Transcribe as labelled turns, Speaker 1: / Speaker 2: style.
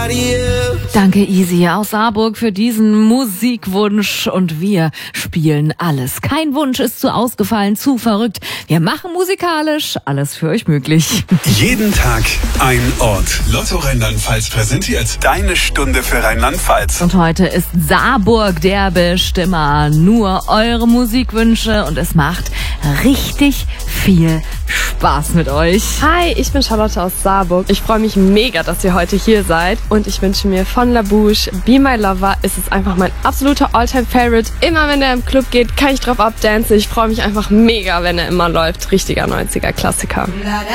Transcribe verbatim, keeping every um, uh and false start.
Speaker 1: Danke Easy aus Saarburg für diesen Musikwunsch und wir spielen alles. Kein Wunsch ist zu ausgefallen, zu verrückt. Wir machen musikalisch alles für euch möglich.
Speaker 2: Jeden Tag ein Ort. Lotto Rheinland-Pfalz präsentiert deine Stunde für Rheinland-Pfalz.
Speaker 1: Und heute ist Saarburg der Bestimmer. Nur eure Musikwünsche und es macht richtig viel Spaß mit euch.
Speaker 3: Hi, ich bin Charlotte aus Saarburg. Ich freue mich mega, dass ihr heute hier seid und ich wünsche mir von La Bouche Be My Lover. Es ist einfach mein absoluter All-Time-Favorite. Immer wenn er im Club geht, kann ich drauf abdancen. Ich freue mich einfach mega, wenn er immer läuft. Richtiger neunziger Klassiker.